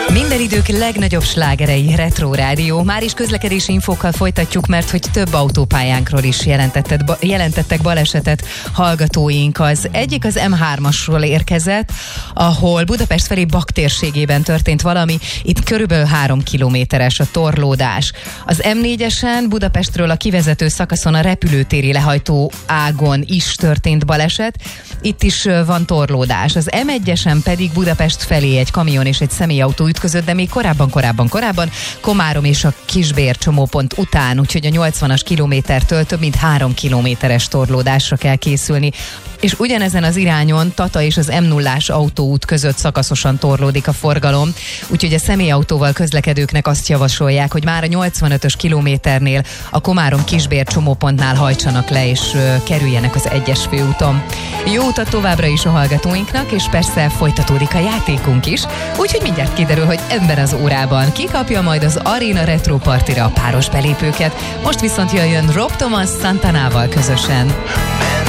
Minden idők legnagyobb slágerei, Retro Rádió. Már is közlekedési infókkal folytatjuk, mert hogy több autópályánkról is jelentettek balesetet hallgatóink. Az egyik az M3-asról érkezett, ahol Budapest felé Bak térségében történt valami. Itt körülbelül 3 kilométeres a torlódás. Az M4-esen Budapestről a kivezető szakaszon a repülőtéri lehajtó ágon is történt baleset. Itt is van torlódás. Az M1-esen pedig Budapest felé egy kamion és egy személyautó ütközött, de még korábban Komárom és a Kisbér csomópont után, úgyhogy a 80-as kilométertől több mint 3 kilométeres torlódásra kell készülni. És ugyanezen az irányon Tata és az M0-ás autóút között szakaszosan torlódik a forgalom, úgyhogy a személyautóval közlekedőknek azt javasolják, hogy már a 85-ös kilométernél a Komárom-Kisbér csomópontnál hajtsanak le és kerüljenek az 1-es főúton. Jó utat továbbra is a hallgatóinknak, és persze folytatódik a játékunk is, úgyhogy mindjárt kiderül, hogy ebben az órában ki kapja majd az Arena Retro Partira a páros belépőket. Most viszont jöjjön Rob Thomas Santanával közösen.